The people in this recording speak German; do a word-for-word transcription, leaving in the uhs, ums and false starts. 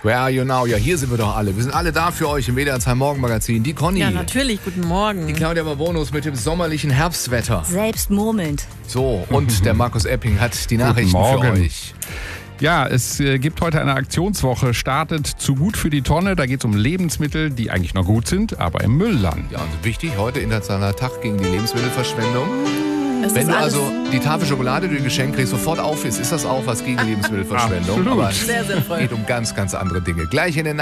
Where are you now? Ja, hier sind wir doch alle. Wir sind alle da für euch im W D R zwei Morgenmagazin. Die Conny. Ja, natürlich. Guten Morgen. Die Claudia Barbonus mit dem sommerlichen Herbstwetter. Selbst murmelnd. So, und der Markus Epping hat die Nachrichten Morgen. für euch. Ja, es äh, gibt heute eine Aktionswoche, startet zu gut für die Tonne. Da geht es um Lebensmittel, die eigentlich noch gut sind, aber im Müll landen. Ja, und wichtig, heute internationaler Tag gegen die Lebensmittelverschwendung. Es Wenn ist du alles also die Tafel Schokolade, die du geschenkt kriegst, sofort auf ist, ist das auch was gegen die Lebensmittelverschwendung. Absolut. Aber sehr sinnvoll. es geht um ganz, ganz andere Dinge. Gleich in den